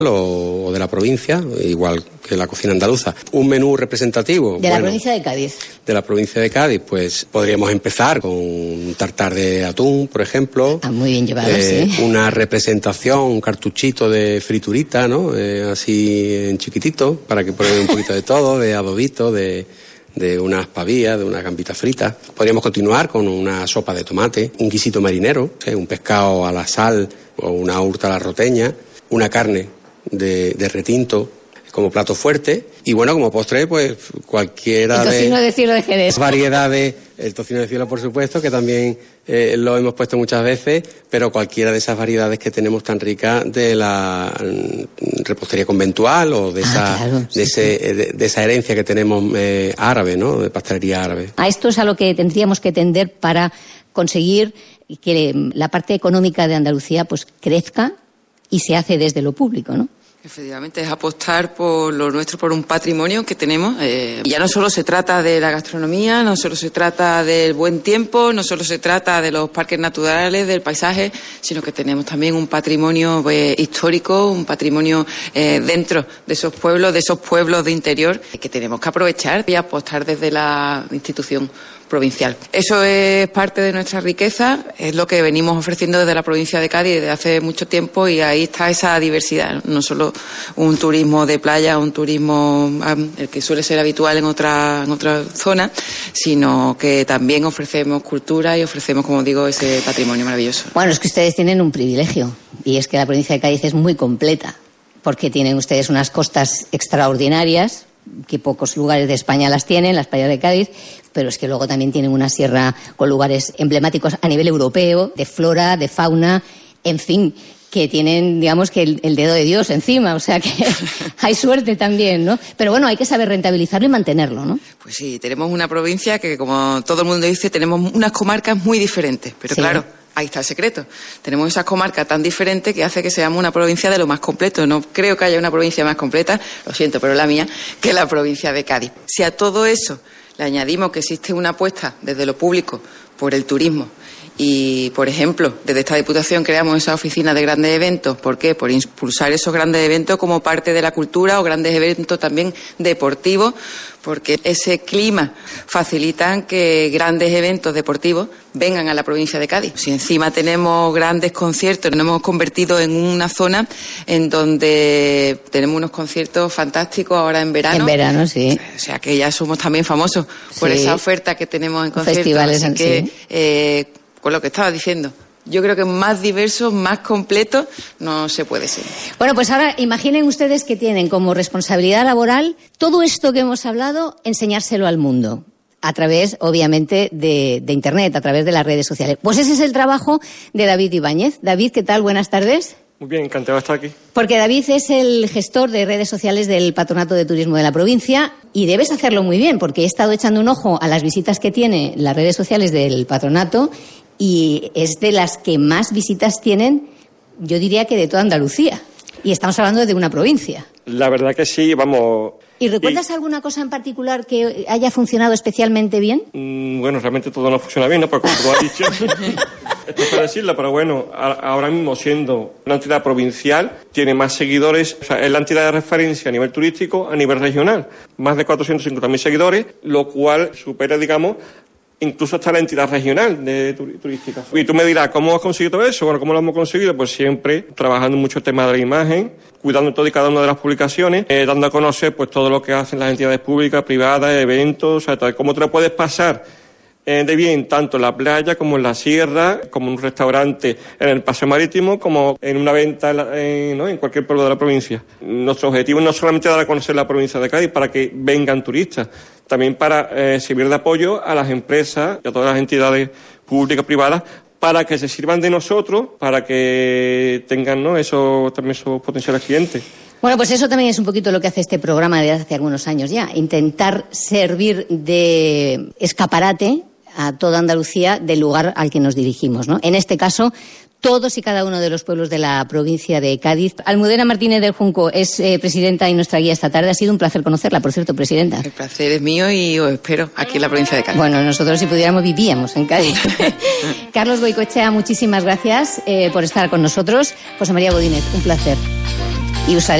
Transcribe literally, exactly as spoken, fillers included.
o de la provincia, igual que la cocina andaluza. Un menú representativo. De bueno, la provincia de Cádiz. De la provincia de Cádiz, pues podríamos empezar con un tartar de atún, por ejemplo. Ah, muy bien llevado, eh, sí. Una representación, un cartuchito de friturita, ¿no? Eh, así en chiquitito, para que prueben un poquito de todo, de adobito, de... de unas pavillas, de una gambita frita. Podríamos continuar con una sopa de tomate, un guisito marinero, ¿sí? Un pescado a la sal o una hurta a la roteña, una carne de, de retinto como plato fuerte y bueno, como postre pues cualquiera el tocino de, de cielo de Jerez. Variedades, el tocino de cielo por supuesto, que también eh, lo hemos puesto muchas veces, pero cualquiera de esas variedades que tenemos tan ricas de la mm, repostería conventual o de, ah, esa, claro, de, sí, ese, sí. de, de esa herencia que tenemos eh, árabe, ¿no? De pastelería árabe. A esto es a lo que tendríamos que tender para conseguir que la parte económica de Andalucía pues crezca y se hace desde lo público, ¿no? Efectivamente, es apostar por lo nuestro, por un patrimonio que tenemos. Eh, ya no solo se trata de la gastronomía, no solo se trata del buen tiempo, no solo se trata de los parques naturales, del paisaje, sino que tenemos también un patrimonio eh, histórico, un patrimonio eh, dentro de esos pueblos, de esos pueblos de interior, que tenemos que aprovechar y apostar desde la institución provincial. Eso es parte de nuestra riqueza, es lo que venimos ofreciendo desde la provincia de Cádiz desde hace mucho tiempo y ahí está esa diversidad, no solo un turismo de playa, un turismo el que suele ser habitual en otra en otra zona, sino que también ofrecemos cultura y ofrecemos, como digo, ese patrimonio maravilloso. Bueno, es que ustedes tienen un privilegio y es que la provincia de Cádiz es muy completa porque tienen ustedes unas costas extraordinarias que pocos lugares de España las tienen, las playas de Cádiz, pero es que luego también tienen una sierra con lugares emblemáticos a nivel europeo, de flora, de fauna, en fin, que tienen, digamos, que el, el dedo de Dios encima, o sea que hay suerte también, ¿no? Pero bueno, hay que saber rentabilizarlo y mantenerlo, ¿no? Pues sí, tenemos una provincia que, como todo el mundo dice, tenemos unas comarcas muy diferentes, pero sí. Claro, ahí está el secreto. Tenemos esas comarcas tan diferentes que hace que seamos una provincia de lo más completo. No creo que haya una provincia más completa, lo siento, pero la mía, que la provincia de Cádiz. Si a todo eso le añadimos que existe una apuesta desde lo público por el turismo y, por ejemplo, desde esta Diputación creamos esa oficina de grandes eventos. ¿Por qué? Por impulsar esos grandes eventos como parte de la cultura o grandes eventos también deportivos, porque ese clima facilita que grandes eventos deportivos vengan a la provincia de Cádiz. Si encima tenemos grandes conciertos, nos hemos convertido en una zona en donde tenemos unos conciertos fantásticos ahora en verano. En verano, sí. O sea que ya somos también famosos por sí. esa oferta que tenemos en conciertos. Festivales, así que, sí. eh, con lo que estaba diciendo, yo creo que más diverso, más completo, no se puede ser. Bueno, pues ahora imaginen ustedes que tienen como responsabilidad laboral todo esto que hemos hablado, enseñárselo al mundo. A través, obviamente, de, de Internet, a través de las redes sociales. Pues ese es el trabajo de David Ibáñez. David, ¿qué tal? Buenas tardes. Muy bien, encantado de estar aquí. Porque David es el gestor de redes sociales del Patronato de Turismo de la provincia y debes hacerlo muy bien, porque he estado echando un ojo a las visitas que tiene las redes sociales del patronato y es de las que más visitas tienen, yo diría que de toda Andalucía. Y estamos hablando de una provincia. La verdad que sí, vamos... ¿Y recuerdas y... alguna cosa en particular que haya funcionado especialmente bien? Mm, bueno, realmente todo no funciona bien, ¿no? Porque como has dicho, esto es para decirlo, pero bueno, a, ahora mismo siendo una entidad provincial, tiene más seguidores, o sea, es la entidad de referencia a nivel turístico, a nivel regional. Más de cuatrocientos cincuenta mil seguidores, lo cual supera, digamos, incluso hasta la entidad regional de turística. Y tú me dirás, ¿cómo has conseguido todo eso? Bueno, ¿cómo lo hemos conseguido? Pues siempre trabajando mucho el tema de la imagen, cuidando todo y cada una de las publicaciones, eh, dando a conocer pues todo lo que hacen las entidades públicas, privadas, eventos, o sea, tal, cómo te lo puedes pasar eh, de bien tanto en la playa como en la sierra, como en un restaurante en el paseo marítimo, como en una venta en, ¿no? en cualquier pueblo de la provincia. Nuestro objetivo no es solamente dar a conocer la provincia de Cádiz para que vengan turistas, también para eh, servir de apoyo a las empresas y a todas las entidades públicas, privadas, para que se sirvan de nosotros, para que tengan, ¿no? Eso, también esos potenciales clientes. Bueno, pues eso también es un poquito lo que hace este programa desde hace algunos años ya, intentar servir de escaparate a toda Andalucía del lugar al que nos dirigimos, ¿no? En este caso, todos y cada uno de los pueblos de la provincia de Cádiz. Almudena Martínez del Junco es eh, presidenta y nuestra guía esta tarde. Ha sido un placer conocerla, por cierto, presidenta. El placer es mío y os espero aquí en la provincia de Cádiz. Bueno, nosotros si pudiéramos vivíamos en Cádiz. Carlos Goicoechea, muchísimas gracias eh, por estar con nosotros. José María Godínez, un placer. y usaré